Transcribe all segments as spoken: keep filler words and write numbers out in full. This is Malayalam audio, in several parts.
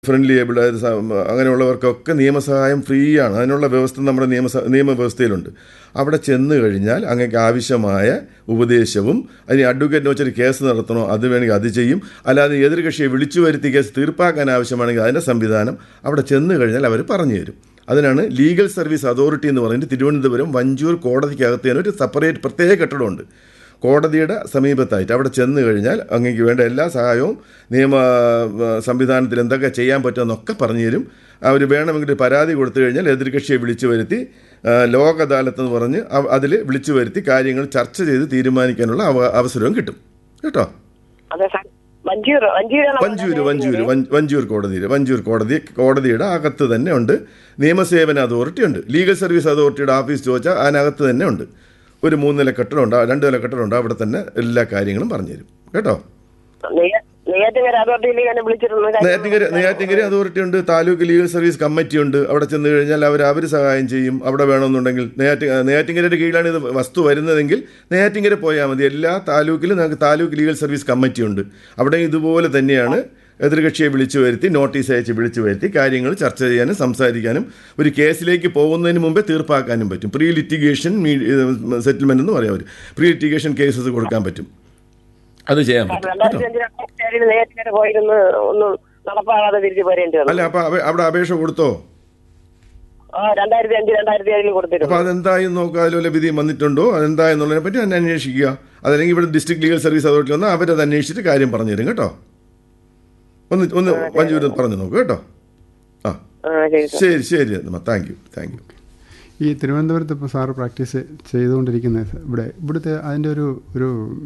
ഫ്രണ്ട്ലി ഏബിൾ അതായത് അങ്ങനെയുള്ളവർക്കൊക്കെ നിയമസഹായം ഫ്രീ ആണ്. അതിനുള്ള വ്യവസ്ഥ നമ്മുടെ നിയമ നിയമവ്യവസ്ഥയിലുണ്ട്. അവിടെ ചെന്ന് കഴിഞ്ഞാൽ അങ്ങേക്ക് ആവശ്യമായ ഉപദേശവും അതിന് അഡ്വക്കേറ്റിനെ വെച്ചൊരു കേസ് നടത്തണോ അത് വേണമെങ്കിൽ അത് ചെയ്യും. അല്ലാതെ എതിർകക്ഷിയെ വിളിച്ചു വരുത്തി കേസ് തീർപ്പാക്കാൻ ആവശ്യമാണെങ്കിൽ അതിൻ്റെ സംവിധാനം അവിടെ ചെന്ന് കഴിഞ്ഞാൽ അവർ പറഞ്ഞു തരും. അതിനാണ് ലീഗൽ സർവീസ് അതോറിറ്റി എന്ന് പറഞ്ഞിട്ട് തിരുവനന്തപുരം വഞ്ചൂർ കോടതിക്കകത്ത് തന്നെ ഒരു സെപ്പറേറ്റ് പ്രത്യേക കെട്ടിടമുണ്ട്. കോടതിയുടെ സമീപത്തായിട്ട് അവിടെ ചെന്ന് കഴിഞ്ഞാൽ അങ്ങേക്ക് വേണ്ട എല്ലാ സഹായവും നിയമ സംവിധാനത്തിൽ എന്തൊക്കെ ചെയ്യാൻ പറ്റുമെന്നൊക്കെ പറഞ്ഞു തരും. അവർ വേണമെങ്കിൽ പരാതി കൊടുത്തു കഴിഞ്ഞാൽ എതിർകക്ഷിയെ വിളിച്ചു വരുത്തി ലോക അദാലത്ത് എന്ന് പറഞ്ഞ് അതിൽ വിളിച്ചു വരുത്തി കാര്യങ്ങൾ ചർച്ച ചെയ്ത് തീരുമാനിക്കാനുള്ള അവസരവും കിട്ടും കേട്ടോ. വഞ്ചൂർ വഞ്ചൂർ വഞ്ചൂർ കോടതിയിൽ വഞ്ചൂർ കോടതി കോടതിയുടെ അകത്ത് തന്നെ ഉണ്ട്. നിയമസേവന അതോറിറ്റി ഉണ്ട്. ലീഗൽ സർവീസ് അതോറിറ്റിയുടെ ഓഫീസ് ചോദിച്ചാൽ അതിനകത്ത് തന്നെ ഉണ്ട്. ഒരു മൂന്ന് നില കെട്ടിടമുണ്ട്, രണ്ട് നില കെട്ടിടമുണ്ട്. അവിടെ തന്നെ എല്ലാ കാര്യങ്ങളും പറഞ്ഞു തരും കേട്ടോ. നെയ്യാറ്റിൻകര നെയ്യാറ്റിൻകര അതോറിറ്റി ഉണ്ട്. താലൂക്ക് ലീഗൽ സർവീസ് കമ്മിറ്റി ഉണ്ട്. അവിടെ ചെന്ന് കഴിഞ്ഞാൽ അവർ അവർ സഹായം ചെയ്യും. അവിടെ വേണമെന്നുണ്ടെങ്കിൽ നെയ്യാറ്റി നെയ്യാറ്റിൻകരയുടെ കീഴിലാണ് ഇത് വസ്തു വരുന്നതെങ്കിൽ നെയ്യാറ്റിൻകര പോയാൽ മതി. എല്ലാ താലൂക്കിലും നമുക്ക് താലൂക്ക് ലീഗൽ സർവീസ് കമ്മിറ്റി ഉണ്ട്. അവിടെ ഇതുപോലെ തന്നെയാണ് എതിർകക്ഷിയെ വിളിച്ചു വരുത്തി നോട്ടീസ് അയച്ച് വിളിച്ചു വരുത്തി കാര്യങ്ങൾ ചർച്ച ചെയ്യാനും സംസാരിക്കാനും ഒരു കേസിലേക്ക് പോകുന്നതിന് മുമ്പേ തീർപ്പാക്കാനും പറ്റും. പ്രീ ലിറ്റിഗേഷൻ സെറ്റിൽമെന്റ് എന്ന് പറയാം. അവർ പ്രീ ലിറ്റിഗേഷൻ കേസസ് കൊടുക്കാൻ പറ്റും. അത് ചെയ്യാൻ പറ്റും. അല്ല അപ്പൊ അവിടെ അപേക്ഷ കൊടുത്തോ? അപ്പൊ അതെന്തായി നോക്കുക. അതിലുള്ള വിധി വന്നിട്ടുണ്ടോ അതെന്തായെന്നുള്ളതിനെ പറ്റി തന്നെ അന്വേഷിക്കുക. അതല്ലെങ്കിൽ ഇവിടെ ഡിസ്ട്രിക്ട് ലീഗൽ സർവീസ് അതോറിറ്റി വന്നാൽ അവരത് അന്വേഷിച്ചിട്ട് കാര്യം പറഞ്ഞു തരും കേട്ടോ. ഒന്ന് ഒന്ന് മഞ്ജൂര് പറഞ്ഞു നോക്കൂ കേട്ടോ. ആ ശരി ശരി താങ്ക് യു താങ്ക് യു. ഈ തിരുവനന്തപുരത്ത് ഇപ്പോൾ സാറ് പ്രാക്ടീസ് ചെയ്തുകൊണ്ടിരിക്കുന്ന ഇവിടെ ഇവിടുത്തെ അതിൻ്റെ ഒരു ഒരു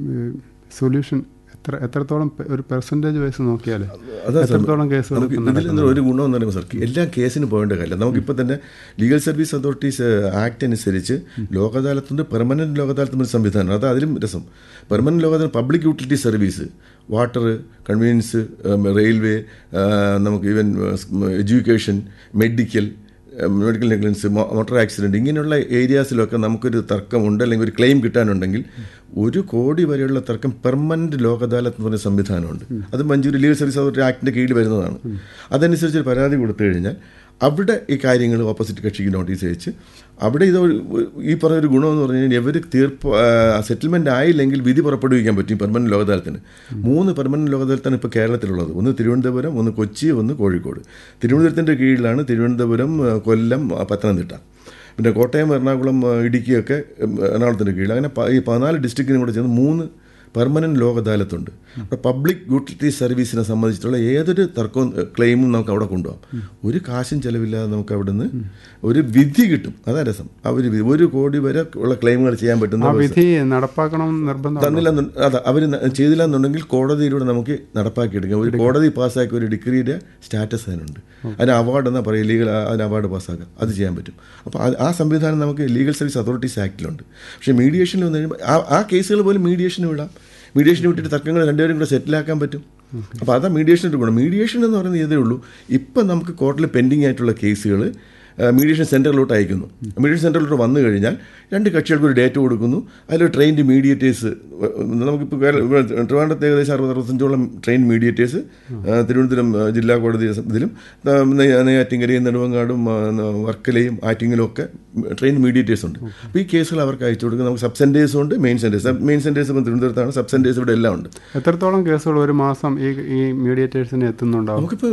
സൊല്യൂഷൻ എത്ര എത്രത്തോളം ഒരു പെർസെൻറ്റേജ് വൈസ് നോക്കിയാൽ എത്രത്തോളം കേസുകൾ ഇതിൽ ഒരു ഗുണമെന്ന് പറയുമ്പോൾ സാർ എല്ലാ കേസിന് പോകേണ്ട കാര്യമില്ല. നമുക്കിപ്പോൾ തന്നെ ലീഗൽ സർവീസ് അതോറിറ്റീസ് ആക്ട് അനുസരിച്ച് ലോക അദാലത്തുണ്ട്, പെർമനൻറ്റ് ലോക അദാലത്തും ഒരു സംവിധാനം. അത് അതിലും രസം. പെർമനൻറ്റ് ലോക അദാലത്ത് public utility service, water, convenience, railway, നമുക്ക് even education, medical medical negligence, motor accident, ഇങ്ങനെയുള്ള ഏരിയാസിലൊക്കെ നമുക്കൊരു തർക്കമുണ്ട് അല്ലെങ്കിൽ ഒരു ക്ലെയിം കിട്ടാനുണ്ടെങ്കിൽ ഒരു കോടി വരെയുള്ള തർക്കം പെർമനൻറ്റ് ലോക അദാലത്ത് എന്ന് പറഞ്ഞ സംവിധാനമുണ്ട്. അത് മഞ്ചൂരി ലീഗൽ സർവീസ് അതോറിറ്റി ആക്ടിൻ്റെ കീഴിൽ വരുന്നതാണ്. അതനുസരിച്ച് ഒരു പരാതി കൊടുത്തു കഴിഞ്ഞാൽ അവിടെ ഈ കാര്യങ്ങൾ ഓപ്പോസിറ്റ് കക്ഷിക്ക് നോട്ടീസ് അയച്ച് അവിടെ ഇത് ഈ പറഞ്ഞൊരു ഗുണമെന്ന് പറഞ്ഞു കഴിഞ്ഞാൽ ഇവർ തീർപ്പ് സെറ്റിൽമെൻറ്റ് ആയില്ലെങ്കിൽ വിധി പുറപ്പെടുവിക്കാൻ പറ്റും. പെർമനൻറ്റ് ലോക അദാലത്തിന് മൂന്ന് പെർമനൻറ്റ് ലോക അദാലത്താണ് ഇപ്പോൾ കേരളത്തിലുള്ളത്. ഒന്ന് തിരുവനന്തപുരം, ഒന്ന് കൊച്ചി, ഒന്ന് കോഴിക്കോട്. തിരുവനന്തപുരത്തിൻ്റെ കീഴിലാണ് തിരുവനന്തപുരം, കൊല്ലം, പത്തനംതിട്ട. പിന്നെ കോട്ടയം, എറണാകുളം, ഇടുക്കിയൊക്കെ എറണാകുളത്തിൻ്റെ കീഴിൽ. അങ്ങനെ ഈ പതിനാല് ഡിസ്ട്രിക്റ്റിനും കൂടെ ചേർന്ന് മൂന്ന് പെർമനൻറ്റ് ലോക അദാലത്തുണ്ട്. അവിടെ പബ്ലിക് യൂട്ടിലിറ്റി സർവീസിനെ സംബന്ധിച്ചിട്ടുള്ള ഏതൊരു തർക്കവും ക്ലെയിമും നമുക്ക് അവിടെ കൊണ്ടുപോകാം. ഒരു കാശും ചിലവില്ലാതെ നമുക്ക് അവിടെ നിന്ന് ഒരു വിധി കിട്ടും. അതാ രസം. അവർ ഒരു കോടി വരെ ഉള്ള ക്ലെയിമുകൾ ചെയ്യാൻ പറ്റുന്ന വിധി നടപ്പാക്കണം നിർബന്ധം തന്നില്ല. അതാ അവർ ചെയ്തില്ല എന്നുണ്ടെങ്കിൽ കോടതിയിലൂടെ നമുക്ക് നടപ്പാക്കിയെടുക്കാം. ഒരു കോടതി പാസ്സാക്കിയ ഒരു ഡിഗ്രിയുടെ സ്റ്റാറ്റസ് അതിനുണ്ട്. അതിന് അവാർഡ് എന്നാ പറയുക, ലീഗൽ അതിന് അവാർഡ് പാസ്സാക്കാം. അത് ചെയ്യാൻ പറ്റും. അപ്പോൾ ആ സംവിധാനം നമുക്ക് ലീഗൽ സർവീസ് അതോറിറ്റീസ് ആക്ടിലുണ്ട്. പക്ഷേ മീഡിയേഷനിൽ വന്നു കഴിയുമ്പോൾ ആ ആ കേസുകൾ പോലും മീഡിയേഷന് വിടാം. മീഡിയേഷന് വിട്ടിട്ട് തർക്കങ്ങൾ രണ്ടുപേരും കൂടെ സെറ്റിലാക്കാൻ പറ്റും. അപ്പോൾ അതാ മീഡിയേഷൻ്റെ ഗുണം. മീഡിയേഷൻ എന്ന് പറയുന്നത് ഇതേ ഉള്ളൂ. ഇപ്പം നമുക്ക് കോർട്ടിൽ പെൻഡിങ് ആയിട്ടുള്ള കേസുകൾ മീഡിയേഷൻ സെൻറ്ററിലോട്ട് അയക്കുന്നു. മീഡിയേഷൻ സെൻറ്ററിലോട്ട് വന്നു കഴിഞ്ഞാൽ രണ്ട് കക്ഷികൾക്ക് ഒരു ഡേറ്റ് കൊടുക്കുന്നു. അതിൽ ട്രെയിൻഡ് മീഡിയേറ്റേഴ്സ് നമുക്കിപ്പോൾ ട്രിവാൻഡ്രത്ത് ഏകദേശം അറുപത് അറുപത്തഞ്ചോളം ട്രെയിൻ മീഡിയേറ്റേഴ്സ് തിരുവനന്തപുരം ജില്ലാ കോടതി ഇതിലും നെയ്യാറ്റിൻകരയും നെടുമങ്ങാടും വർക്കലയും ആറ്റിങ്ങലും ഒക്കെ ട്രെയിൻ മീഡിയേറ്റേഴ്സ് ഉണ്ട്. അപ്പോൾ ഈ കേസുകൾ അവർക്ക് അയച്ചു കൊടുക്കുക. നമുക്ക് സബ് സെൻറ്റേഴ്സും ഉണ്ട്, മെയിൻ സെൻറ്റേഴ്സ്. മെയിൻ സെൻറ്റേഴ്സ് ഇപ്പം തിരുവനന്തപുരത്താണ്, സബ് സെൻറ്റേഴ്സ് ഇവിടെ എല്ലാം ഉണ്ട്. എത്രത്തോളം കേസുകൾ ഒരു മാസം ഈ ഈ മീഡിയേറ്റേഴ്സിന് എത്തുന്നുണ്ടാവും? നമുക്കിപ്പോൾ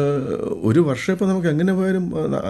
ഒരു വർഷം ഇപ്പോൾ നമുക്ക് എങ്ങനെ പോയാലും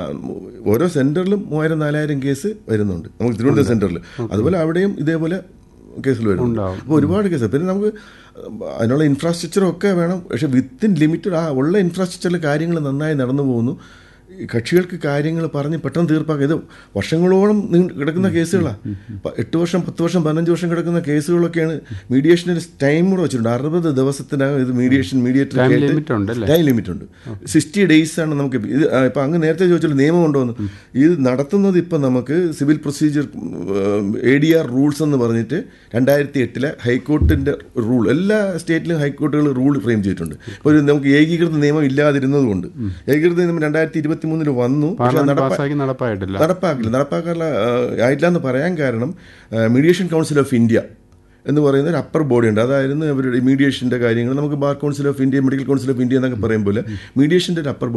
ഓരോ സെൻറ്ററിലും മൂവായിരം നാലായിരം കേസ് വരുന്നുണ്ട് നമുക്ക് തിരുവനന്തപുരം സെൻറ്ററിൽ. അതുപോലെ അവിടെയും ഇതേപോലെ കേസുകൾ വരുന്നുണ്ട്. അപ്പോൾ ഒരുപാട് കേസ്. പിന്നെ നമുക്ക് അതിനുള്ള ഇൻഫ്രാസ്ട്രക്ചറൊക്കെ വേണം. പക്ഷേ വിത്തിൻ ലിമിറ്റഡ് ആ ഉള്ള ഇൻഫ്രാസ്ട്രക്ചറിൽ കാര്യങ്ങൾ നന്നായി നടന്നു പോകുന്നു. കക്ഷികൾക്ക് കാര്യങ്ങൾ പറഞ്ഞ് പെട്ടെന്ന് തീർപ്പാക്കുക. ഇത് വർഷങ്ങളോളം കിടക്കുന്ന കേസുകളാണ്. എട്ട് വർഷം, പത്ത് വർഷം, പതിനഞ്ച് വർഷം കിടക്കുന്ന കേസുകളൊക്കെയാണ്. മീഡിയേഷന് ടൈം കൂടെ വെച്ചിട്ടുണ്ട്. അറുപത് ദിവസത്തിനകം ഇത് മീഡിയേഷൻ മീഡിയേറ്റർ ടൈം ലിമിറ്റ് ഉണ്ട്. സിക്സ്റ്റി ഡേയ്സ് ആണ് നമുക്ക്. ഇത് ഇപ്പം അങ്ങ് നേരത്തെ ചോദിച്ചുള്ള നിയമം കൊണ്ടുവന്നു. ഇത് നടത്തുന്നത് ഇപ്പം നമുക്ക് civil procedure A D R rules എന്ന് പറഞ്ഞിട്ട് രണ്ടായിരത്തി എട്ടിലെ ഹൈക്കോർട്ടിൻ്റെ റൂൾ, എല്ലാ സ്റ്റേറ്റിലും ഹൈക്കോർട്ടുകൾ റൂൾ ഫ്രെയിം ചെയ്തിട്ടുണ്ട്. ഇപ്പോൾ ഒരു നമുക്ക് ഏകീകൃത നിയമം ഇല്ലാതിരുന്നത് കൊണ്ട് ഏകീകൃത നിയമം രണ്ടായിരത്തി ഇരുപത്തി മൂന്നിൽ വന്നു. പക്ഷേ നടപ്പാക്കില്ല നടപ്പാക്കാനുള്ള ആയിട്ടില്ല എന്ന് പറയാൻ കാരണം മീഡിയേഷൻ കൗൺസിൽ ഓഫ് ഇന്ത്യ എന്ന് പറയുന്ന ഒരു അപ്പർ ബോഡി ഉണ്ട്. അതായിരുന്നു അവരുടെ മീഡിയേഷൻ്റെ കാര്യങ്ങൾ. നമുക്ക് bar council of India, medical council of India എന്നൊക്കെ പറയുമ്പോൾ മീഡിയേഷൻ്റെ ഒരു അപ്പർ